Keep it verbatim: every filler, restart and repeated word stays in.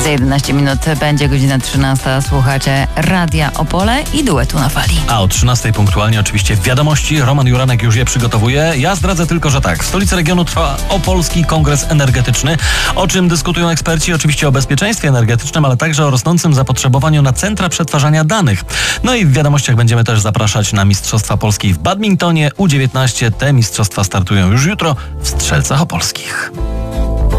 Za jedenaście minut będzie godzina trzynasta. Słuchacie Radia Opole i duetu na fali. A o trzynastej punktualnie oczywiście wiadomości. Roman Juranek już je przygotowuje. Ja zdradzę tylko, że tak. W stolicy regionu trwa Opolski Kongres Energetyczny. O czym dyskutują eksperci? Oczywiście o bezpieczeństwie energetycznym, ale także o rosnącym zapotrzebowaniu na centra przetwarzania danych. No i w wiadomościach będziemy też zapraszać na Mistrzostwa Polski w badmintonie U dziewiętnaście. Te mistrzostwa startują już jutro w Strzelcach Opolskich.